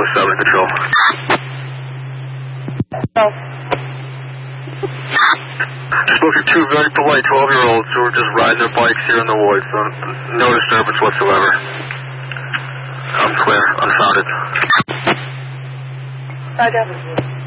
7 Control. Oh. Spoke to two very polite 12-year-olds who were just riding their bikes here in the woods, so no disturbance whatsoever. Unclear, unfounded. Roger.